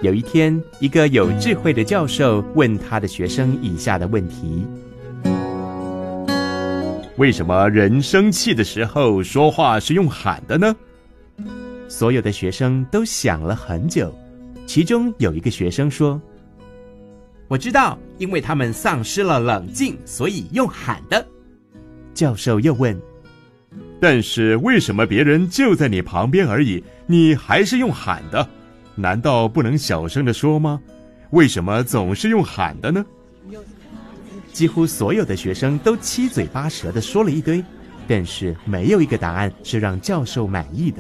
有一天，一个有智慧的教授问他的学生以下的问题： 为什么人生气的时候说话是用喊的呢？ 所有的学生都想了很久，其中有一个学生说：我知道，因为他们丧失了冷静，所以用喊的。教授又问： 但是为什么别人就在你旁边而已，你还是用喊的？难道不能小声地说吗？为什么总是用喊的呢？ 几乎所有的学生都七嘴八舌地说了一堆，但是没有一个答案是让教授满意的。